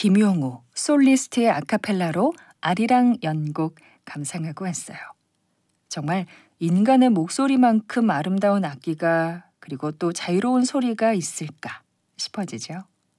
김용우 솔리스트의 아카펠라로 아리랑 연곡 감상하고 왔어요. 정말 인간의 목소리만큼 아름다운 악기가 그리고 또 자유로운 소리가 있을까 싶어지죠.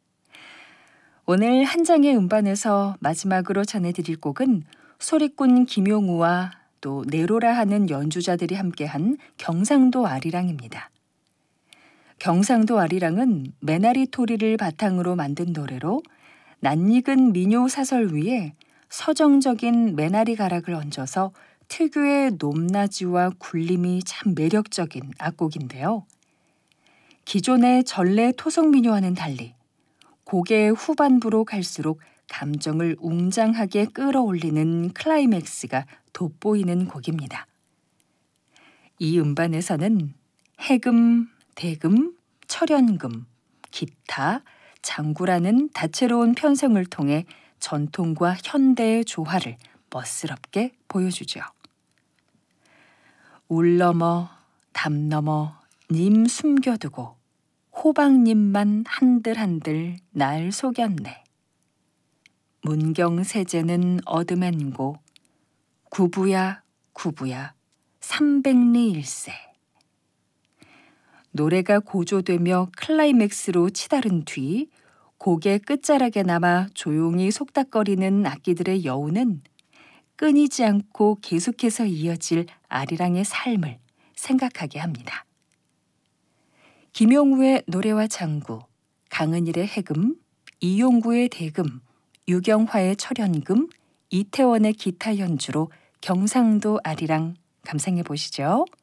오늘 한 장의 음반에서 마지막으로 전해드릴 곡은 소리꾼 김용우와 또 네로라 하는 연주자들이 함께한 경상도 아리랑입니다. 경상도 아리랑은 메나리 토리를 바탕으로 만든 노래로 낯익은 민요 사설 위에 서정적인 메나리 가락을 얹어서 특유의 높낮이와 굴림이 참 매력적인 악곡인데요. 기존의 전래 토속 민요와는 달리 곡의 후반부로 갈수록 감정을 웅장하게 끌어올리는 클라이맥스가 돋보이는 곡입니다. 이 음반에서는 해금, 대금, 철연금, 기타, 장구라는 다채로운 편성을 통해 전통과 현대의 조화를 멋스럽게 보여주죠. 울 넘어 담 넘어 님 숨겨두고 호박잎만 한들한들 날 속였네. 문경세제는 어둠엔고 구부야 구부야 300리 일세. 노래가 고조되며 클라이맥스로 치달은 뒤 곡의 끝자락에 남아 조용히 속닥거리는 악기들의 여운은 끊이지 않고 계속해서 이어질 아리랑의 삶을 생각하게 합니다. 김용우의 노래와 장구, 강은일의 해금, 이용구의 대금, 유경화의 철연금, 이태원의 기타 연주로 경상도 아리랑 감상해 보시죠.